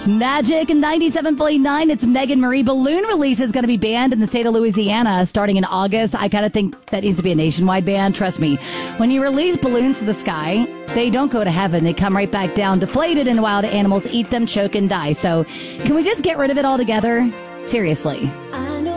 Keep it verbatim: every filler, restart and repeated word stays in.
Magic ninety-seven point nine. It's Megan Marie. Balloon release is going to be banned in the state of Louisiana starting in August. I kind of think that needs to be a nationwide ban. Trust me. When you release balloons to the sky, they don't go to heaven. They come right back down deflated, and wild animals eat them, choke, and die. So can we just get rid of it altogether? Seriously.